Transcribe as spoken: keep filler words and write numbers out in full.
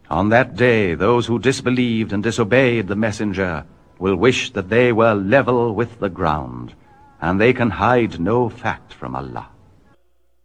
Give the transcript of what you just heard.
On that day, those who disbelieved and disobeyed the messenger will wish that they were level with the ground, and they can hide no fact from Allah.